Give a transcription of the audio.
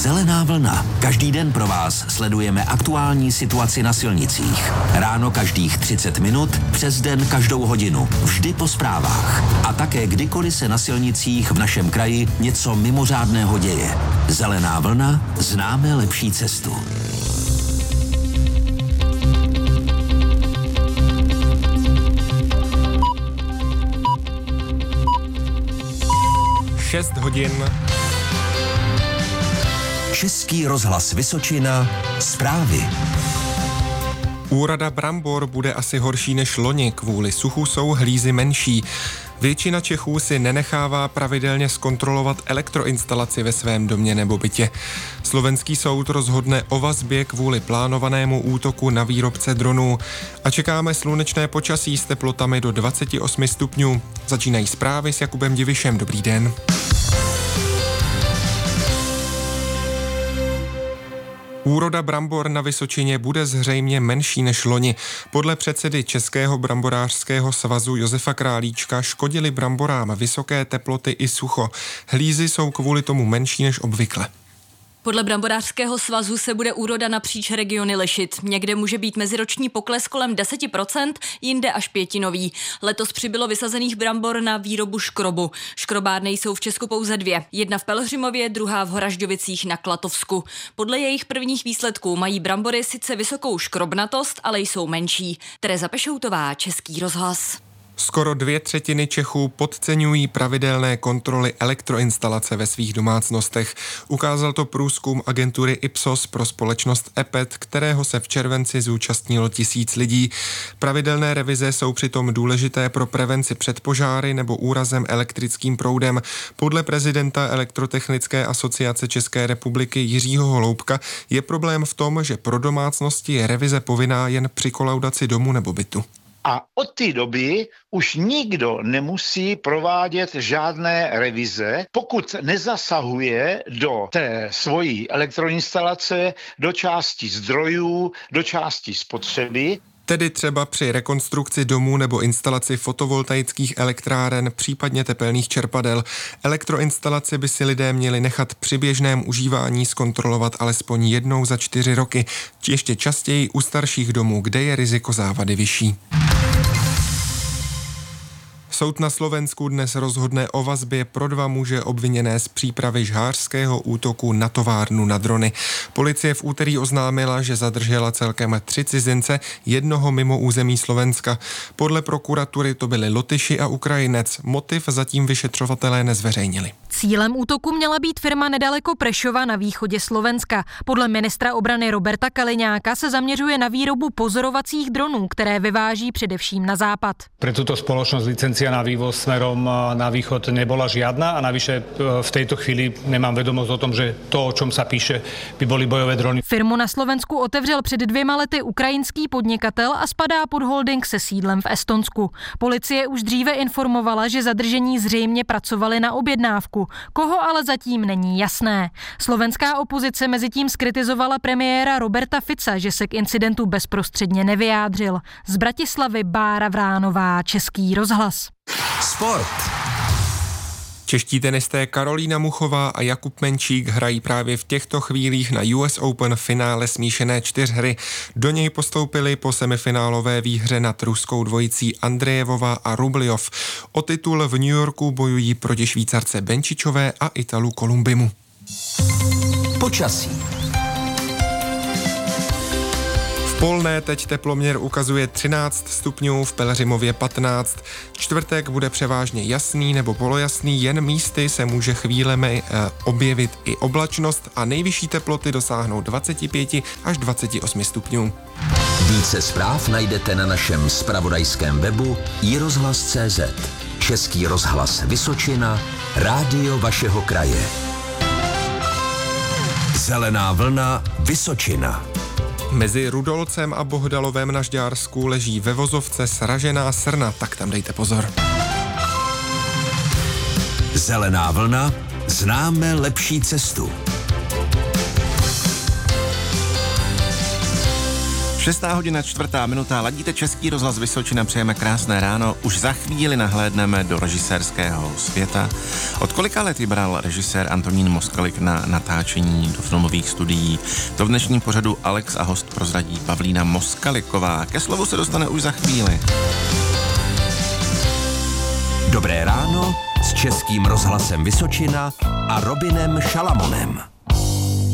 Zelená vlna. Každý den pro vás sledujeme aktuální situaci na silnicích. Ráno každých 30 minut, přes den každou hodinu. Vždy po zprávách. A také kdykoliv se na silnicích v našem kraji něco mimořádného děje. Zelená vlna. Známe lepší cestu. Hodin. Český rozhlas Vysočina. Zprávy. Úroda brambor bude asi horší než loni, kvůli suchu jsou hlízy menší. Většina Čechů si nenechává pravidelně zkontrolovat elektroinstalaci ve svém domě nebo bytě. Slovenský soud rozhodne o vazbě kvůli plánovanému útoku na výrobce dronů. A čekáme slunečné počasí s teplotami do 28 stupňů. Začínají zprávy s Jakubem Divišem. Dobrý den. Úroda brambor na Vysočině bude zřejmě menší než loni. Podle předsedy Českého bramborářského svazu Josefa Králíčka škodily bramborám vysoké teploty i sucho. Hlízy jsou kvůli tomu menší než obvykle. Podle bramborářského svazu se bude úroda napříč regiony lišit. Někde může být meziroční pokles kolem 10%, jinde až pětinový. Letos přibylo vysazených brambor na výrobu škrobu. Škrobárny jsou v Česku pouze 2. Jedna v Pelhřimově, druhá v Horažďovicích na Klatovsku. Podle jejich prvních výsledků mají brambory sice vysokou škrobnatost, ale jsou menší. Tereza Pešoutová, Český rozhlas. Skoro 2/3 Čechů podceňují pravidelné kontroly elektroinstalace ve svých domácnostech. Ukázal to průzkum agentury Ipsos pro společnost EPET, kterého se v červenci zúčastnilo 1000 lidí. Pravidelné revize jsou přitom důležité pro prevenci před požáry nebo úrazem elektrickým proudem. Podle prezidenta Elektrotechnické asociace České republiky Jiřího Holoubka je problém v tom, že pro domácnosti je revize povinná jen při kolaudaci domu nebo bytu. A od té doby už nikdo nemusí provádět žádné revize, pokud nezasahuje do té svojí elektroinstalace, do části zdrojů, do části spotřeby. Tedy třeba při rekonstrukci domů nebo instalaci fotovoltaických elektráren, případně tepelných čerpadel. Elektroinstalaci by si lidé měli nechat při běžném užívání zkontrolovat alespoň jednou za 4 roky, ještě častěji u starších domů, kde je riziko závady vyšší. Soud na Slovensku dnes rozhodne o vazbě pro 2 muže obviněné z přípravy žhářského útoku na továrnu na drony. Policie v úterý oznámila, že zadržela celkem 3 cizince, jednoho mimo území Slovenska. Podle prokuratury to byli Lotyši a Ukrajinec. Motiv zatím vyšetřovatelé nezveřejnili. Cílem útoku měla být firma nedaleko Prešova na východě Slovenska. Podle ministra obrany Roberta Kaliňáka se zaměřuje na výrobu pozorovacích dronů, které vyváží především na západ. Pre túto spoločnosť licencia na vývoz smerom na východ nebola žiadna a navyše v tejto chvíli nemám vedomosť o tom, že to, o čom sa píše, by boli bojové drony. Firmu na Slovensku otevřel před 2 lety ukrajinský podnikatel a spadá pod holding se sídlem v Estonsku. Policie už dříve informovala, že zadržení zřejmě pracovali na objednávku. Koho ale zatím není jasné. Slovenská opozice mezitím skritizovala premiéra Roberta Fica, že se k incidentu bezprostředně nevyjádřil. Z Bratislavy Bára Vránová, Český rozhlas. Sport. Čeští tenisté Karolína Muchová a Jakub Menčík hrají právě v těchto chvílích na US Open finále smíšené 4hry. Do něj postoupili po semifinálové výhře nad ruskou dvojicí Andrejevová a Rubljov. O titul v New Yorku bojují proti Švýcarce Benčičové a Italu Kolumbimu. Počasí. V Polné teď teploměr ukazuje 13 stupňů, v Pelhřimově 15. Čtvrtek bude převážně jasný nebo polojasný, jen místy se může chvílemi objevit i oblačnost a nejvyšší teploty dosáhnou 25 až 28 stupňů. Více zpráv najdete na našem zpravodajském webu iRozhlas.cz. Český rozhlas Vysočina, rádio vašeho kraje. Zelená vlna Vysočina. Mezi Rudolcem a Bohdalovem na Žďársku leží ve vozovce sražená srna, tak tam dejte pozor. Zelená vlna, známe lepší cestu. 6:04, ladíte Český rozhlas Vysočina, přejeme krásné ráno. Už za chvíli nahlédneme do režisérského světa. Od kolika let vybral režisér Antonín Moskalik na natáčení do filmových studií? To v dnešním pořadu Alex a host prozradí Pavlína Moskaliková. Ke slovu se dostane už za chvíli. Dobré ráno s Českým rozhlasem Vysočina a Robinem Šalamonem.